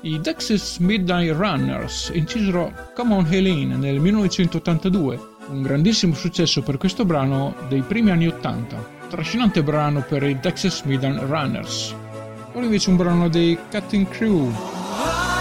I Texas Midnight Runners incisero Come On Helene nel 1982, un grandissimo successo per questo brano dei primi anni 80, trascinante brano per i Texas Midnight Runners. Ora invece un brano dei Cutting Crew.